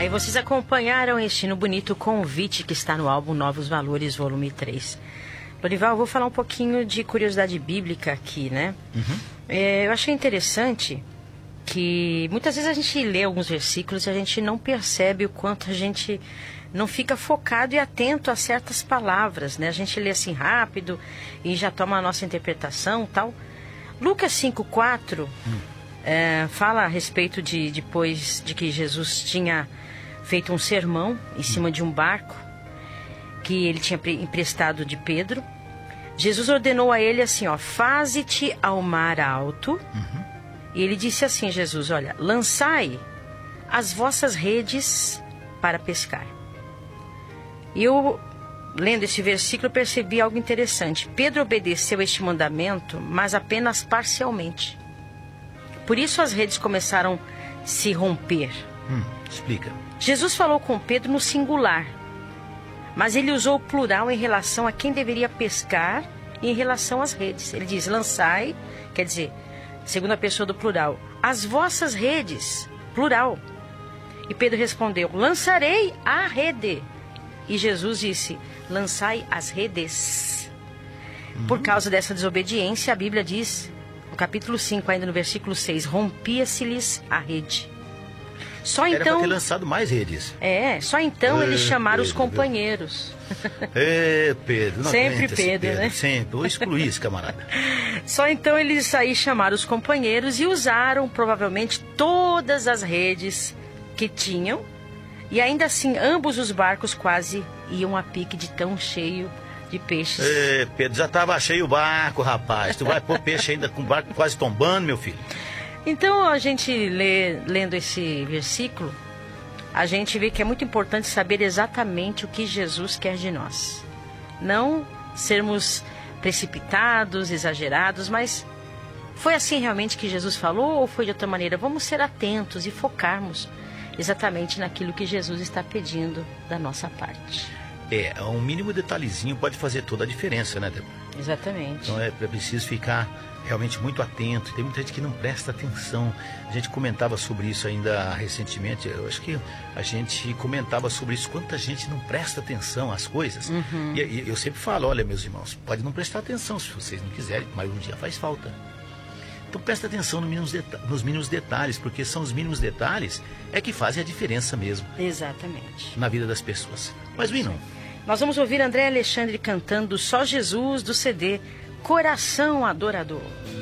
Aí vocês acompanharam este no bonito convite que está no álbum Novos Valores, volume 3. Lorival, eu vou falar um pouquinho de curiosidade bíblica aqui, né? Eu achei interessante que muitas vezes a gente lê alguns versículos e a gente não percebe o quanto a gente não fica focado e atento a certas palavras, né? A gente lê assim rápido e já toma a nossa interpretação e tal. Lucas 5,4 fala a respeito de depois de que Jesus tinha feito um sermão em cima de um barco que ele tinha emprestado de Pedro. Jesus ordenou a ele assim, ó, faze-te ao mar alto. E ele disse assim, Jesus, olha, lançai as vossas redes para pescar. E eu, lendo esse versículo, percebi algo interessante. Pedro obedeceu este mandamento, mas apenas parcialmente. Por isso as redes começaram a se romper. Explica. Jesus falou com Pedro no singular, mas ele usou o plural em relação a quem deveria pescar e em relação às redes. Ele diz, lançai, quer dizer, segunda pessoa do plural, as vossas redes, plural. E Pedro respondeu, lançarei a rede. E Jesus disse, lançai as redes. Por causa dessa desobediência, a Bíblia diz, no capítulo 5, ainda no versículo 6, rompia-se-lhes a rede. Só Era então, para ter lançado mais redes. só então eles chamaram os companheiros. Pedro, não Sempre aguenta esse Pedro, né? Sempre, vou excluir esse camarada. Só então eles aí chamaram os companheiros e usaram provavelmente todas as redes que tinham. E ainda assim, ambos os barcos quase iam a pique de tão cheio de peixes. Pedro, já estava cheio o barco, rapaz. Tu vai pôr peixe ainda com o barco quase tombando, meu filho. Então, a gente lendo esse versículo, a gente vê que é muito importante saber exatamente o que Jesus quer de nós. Não sermos precipitados, exagerados, mas foi assim realmente que Jesus falou ou foi de outra maneira? Vamos ser atentos e focarmos exatamente naquilo que Jesus está pedindo da nossa parte. Um mínimo detalhezinho pode fazer toda a diferença, né, Débora? Exatamente. Então é preciso ficar realmente muito atento. Tem muita gente que não presta atenção. A gente comentava sobre isso ainda recentemente. Eu acho que a gente comentava sobre isso. Quanta gente não presta atenção às coisas. E eu sempre falo, olha, meus irmãos, pode não prestar atenção se vocês não quiserem, mas um dia faz falta. Então presta atenção nos mínimos detalhes, porque são os mínimos detalhes que fazem a diferença mesmo. Exatamente. Na vida das pessoas. Mas, Winão, nós vamos ouvir André Alexandre cantando Só Jesus do CD Coração Adorador.